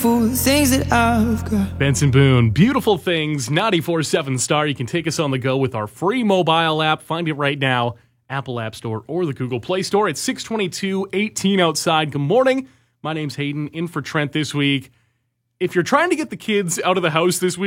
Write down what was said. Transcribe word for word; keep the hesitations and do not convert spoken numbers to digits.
beautiful things that I've got. Benson Boone, Beautiful Things, ninety-four point seven Star. You can take us on the go with our free mobile app. Find it right now, Apple App Store or the Google Play Store. It's six twenty-two, eighteen outside. Good morning. My name's Hayden, in for Trent this week. If you're trying to get the kids out of the house this week,